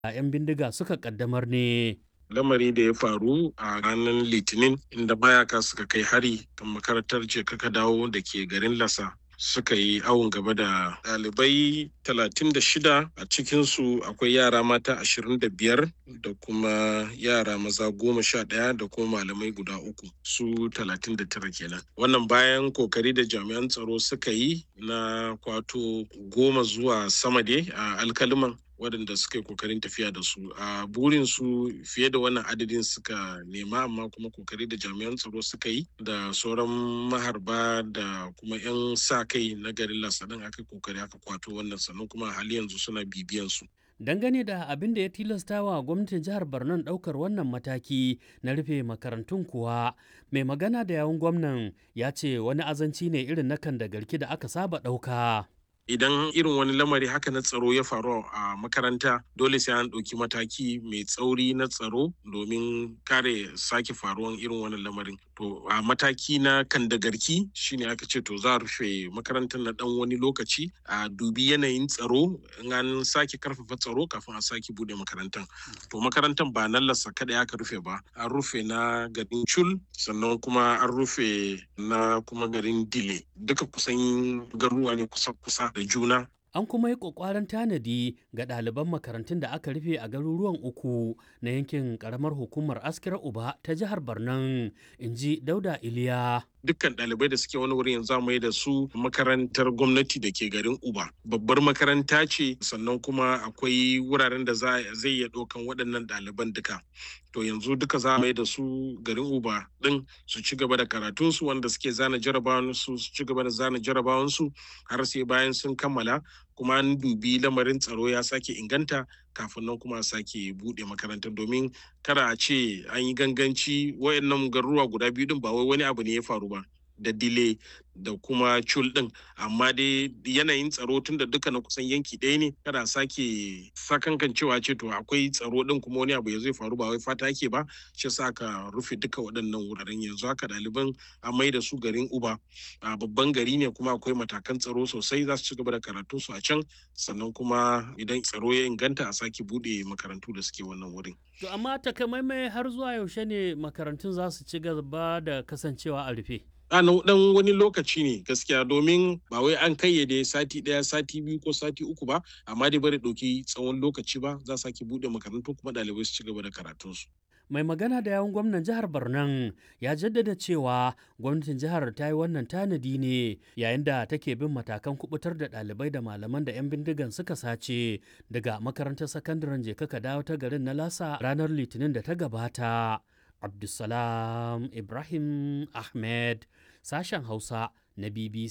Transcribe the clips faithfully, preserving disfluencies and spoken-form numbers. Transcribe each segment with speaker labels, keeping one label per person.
Speaker 1: 'yan bindiga suka kaddamar ne.
Speaker 2: Lamari da ya faru a ranar Litinin inda mayaka suka kai hari kan makarantar je ka dawo da ke garin Lasa. Suka yi awon gaba da ɗalibai talatin da shida, a cikinsu akwai yara mata ashirin da biyar da kuma yara maza goma sha ɗaya da kuma malamai guda uku, su talatin da tara kenan. Wannan bayan kokari da jami'an tsaro suka yi na kwato goma zuwa sama dai a alkaliman waɗanda suka yi kokarin tafiya da su. A burin su fiye da wannan adadin suka nema, amma kuma kokari da jami'an tsaro suka yi da sauran maharba da kuma 'yan sa kai na garin Lasanin aka kokari aka kwato wannan, sannan kuma a hali yanzu suna bibiyan su.
Speaker 1: Dangane da abin da ya tilasta wa gwamnatin jihar Borno ɗaukar wannan mataki na rufe makarantun kuwa, mai magana da yawun gwamnan ya ce wani azanci ne irin na kan da garki da aka saba ɗauka.
Speaker 2: Idan irin wani lamari haka na tsaro ya faru a makaranta, dole sai an ɗauki mataki mai tsauri na tsaro domin kare sake faruwan irin wannan lamarin. To a mataki na kandagarki shine aka ce to za a rufe makarantar na ɗan wani lokaci a dubi yanayin tsaro, in an sake karfafa tsaro kafin a sake bude makarantar. To makarantar ba nan Lasa kaɗai aka rufe ba, an rufe na garin Chul, sannan kuma an rufe na kuma garin Dile. Duka kusan garuruwa ne kusa-kusa da juna.
Speaker 1: An kuma yi ƙwaƙwaran tanadi ga ɗaliban makarantun da aka rufe a garuruwan uku na yankin ƙaramar hukumar Askira Uba ta jihar Barnan, in ji Dauda Iliya.
Speaker 2: Dukkan ɗalibai da suke wani wurin yanzu mai da su makarantar gwamnati da ke garin Uba. Babbar makaranta ce, sannan kuma akwai wuraren da zai iya ɗaukan waɗannan ɗaliban duka. To yanzu duka za mai da su garin Uba ɗin su ci gaba da karatunsu, wanda suke zana jarabawansu su ci gaba da zana jarabawansu har sai bayan sun kammala, kuma an dubi lamarin tsaro ya sake inganta kafin nan kuma a sake buɗe makarantar, domin kada a ce an yi ganganci. Wayannan garuruwa guda biyu din ba wai wani abu ne ya faru ba, da Dile da kuma Chul din, amma dai yanayin tsaro tun da duka na kusan yanki ɗaya ne, kada sake sakankan cewa ce to akwai tsaro din kuma wani abu ya zai faru, ba wai fata ake ba, shi yasa aka rufe duka waɗannan wuraren. Yanzu haka ɗaliban a mai da su garin Uba, a babban gari ne kuma akwai matakan tsaro sosai, za su ci gaba da karatu su a can, sannan kuma idan tsaro ya inganta a sake buɗe makarantu da suke wannan wurin.
Speaker 1: To amma takamaimai har zuwa yaushe ne makarantun za su ci gaba da kasancewa a rufe?
Speaker 2: a dan wani lokaci ne gaskiya, domin ba wai an kayyade sati daya sati biyu ko sati uku ba, amma dai bari dauki tsawon lokaci ba, za sake bude makarantu kuma dalibai su ci gaba da karatunsu.
Speaker 1: Mai magana da yawun gwamnan jihar Barnan ya jaddada cewa gwamnatin jihar ta yi wannan tanadi ne yayin da take bin matakan kubutar da ɗalibai da malaman da 'yan bindigan suka sace daga makarantar sakandaren Jeka ka dawo ta garin na Lasa ranar Litinin da ta gabata. Abdulsalam Ibrahim Ahmed, sashen Hausa na B B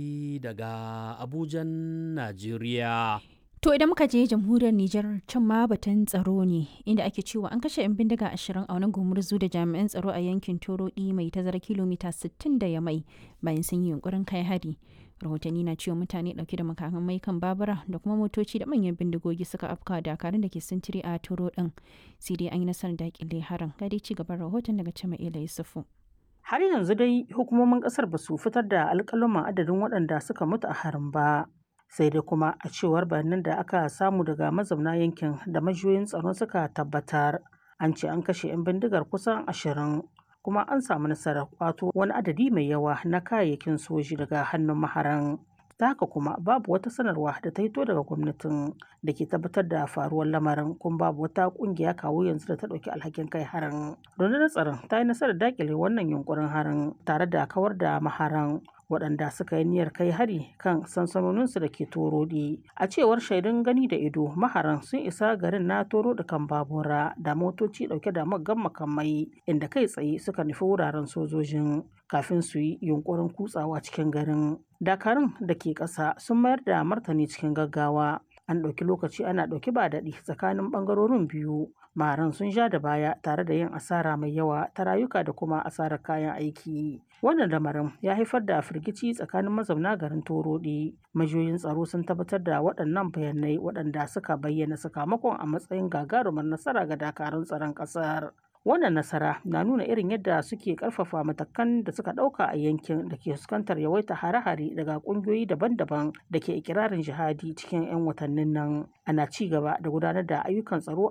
Speaker 1: C daga Abujan, Najeriya.
Speaker 3: To idan muka je jamhuriyar Nijar, can ma batun tsaro ne, inda ake cewa an kashe 'yan bindiga ashirin a wani gumurzu da jami'an tsaro a yankin Torodi mai tazara kilomita sittin da Yamai bayan sun yi yunkurin kai hari. Rahotanni na cewa mutane dauke da makamai kan babura da kuma motoci da manyan bindigogi suka afka dakarun da ke sintiri a Toro din. Sai dai an yi nasarar dakile harin. Ga dai ci gaban rahoton daga Jama'ila Yusufu.
Speaker 4: Har yanzu dai hukumomin kasar ba su fitar da alƙaluman adadin waɗanda suka mutu a harin ba. Sai dai kuma a cewar bayanan da aka samu daga mazauna yankin da majiyoyin tsaro suka tabbatar, an ce an kashe 'yan bindigar kusan ashirin, kuma an samu nasarar kwato wani adadi mai yawa na kayayyakin soji daga hannun maharan. Ta haka kuma babu wata sanarwa da ta hito daga gwamnatin da ke tabbatar da faruwar lamarin, kuma babu wata kungiya kawo yanzu da ta ɗauki alhakin kai harin. Rundunar tsaron ta yi nasarar dakile wannan yunkurin harin tare da kawar da maharan waɗanda suka yi niyyar kai hari kan sansanoninsu da ke Torodi. A cewar shaidun gani da ido, maharan sun isa garin na Torodi kan babura da motoci ɗauke da maggan makamai, inda kai tsaye suka nufi wuraren sojojin kafin su yi yunkurin kutsawa cikin garin. Dakarun da ke ƙasa sun mayar da martani cikin gaggawa. An ɗauki lokaci ana ɗauki ba daɗi tsakanin ɓangarorin biyu. Maharan sun ja da baya tare da yin asara mai yawa ta rayuka da kuma asarar kayan aiki. Wannan lamarin ya haifar da firgici tsakanin mazauna garin Torodi. Majiyoyin tsaro sun tabbatar da waɗannan bayanai waɗanda suka bayyana sakamakon a matsayin gagarumar nasara ga dakarun tsaron ƙasar. Wannan nasara na nuna irin yadda suke ƙarfafa matakan da suka ɗauka a yankin da ke fuskantar yawaita hare-hare daga ƙungiyoyi daban-daban da ke ikirarin jihadi cikin 'yan watannin nan. Ana ci gaba da gudanar da ayyukan tsaro